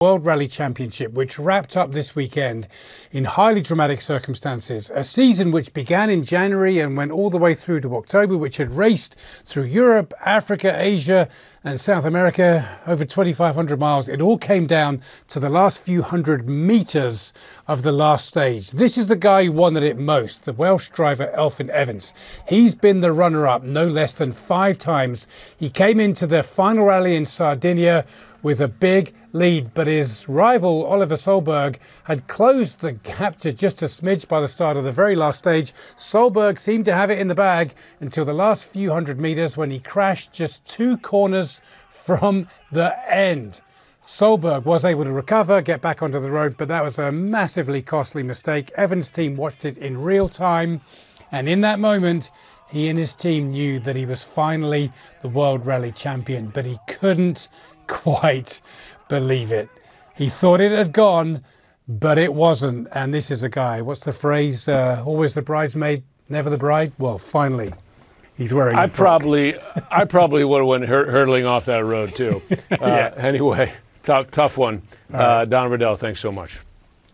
World Rally Championship, which wrapped up this weekend in highly dramatic circumstances. A season which began in January and went all the way through to October, which had raced through Europe, Africa, Asia and South America, over 2,500 miles. It all came down to the last few hundred meters of the last stage. This is the guy who wanted it most, the Welsh driver Elfyn Evans. He's been the runner-up no less than 5 times. He came into the final rally in Sardinia with a big lead, but his rival Oliver Solberg had closed the gap to just a smidge by the start of the very last stage. Solberg seemed to have it in the bag until the last few hundred meters when he crashed just 2 corners from the end. Solberg was able to recover, get back onto the road, but that was a massively costly mistake. Evans' team watched it in real time, and in that moment, he and his team knew that he was finally the World Rally Champion, but he couldn't quite believe it. He thought it had gone, but it wasn't. And this is a guy, what's the phrase? Always the bridesmaid, never the bride? Well, finally, he's wearing I probably would have went hurtling off that road too. Yeah. Anyway, tough one. Right. Don Riddell, thanks so much.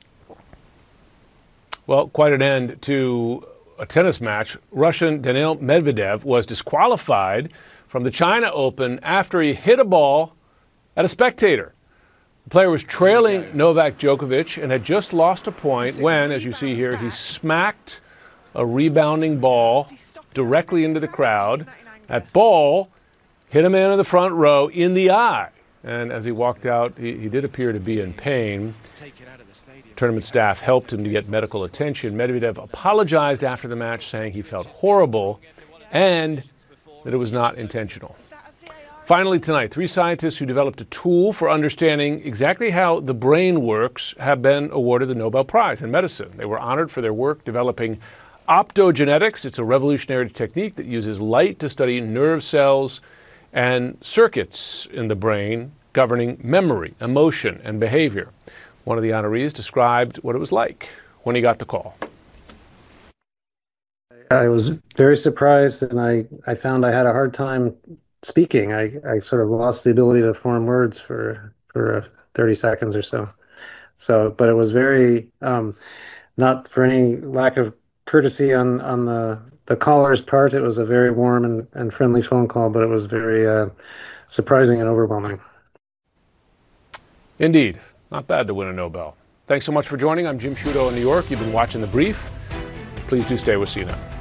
Well, quite an end to a tennis match. Russian Daniil Medvedev was disqualified from the China Open after he hit a ball at a spectator. The player was trailing Novak Djokovic and had just lost a point when, as you see here, he smacked a rebounding ball directly into the crowd. That ball hit a man in the front row in the eye. And as he walked out, he did appear to be in pain. Tournament staff helped him to get medical attention. Medvedev apologized after the match, saying he felt horrible and that it was not intentional. Finally tonight, 3 scientists who developed a tool for understanding exactly how the brain works have been awarded the Nobel Prize in Medicine. They were honored for their work developing optogenetics. It's a revolutionary technique that uses light to study nerve cells and circuits in the brain governing memory, emotion, and behavior. One of the honorees described what it was like when he got the call. I was very surprised, and I found I had a hard time speaking. I sort of lost the ability to form words for 30 seconds or so. But it was very, not for any lack of courtesy on the caller's part. It was a very warm and friendly phone call, but it was very surprising and overwhelming. Indeed. Not bad to win a Nobel. Thanks so much for joining. I'm Jim Sciutto in New York. You've been watching The Brief. Please do stay with CNN.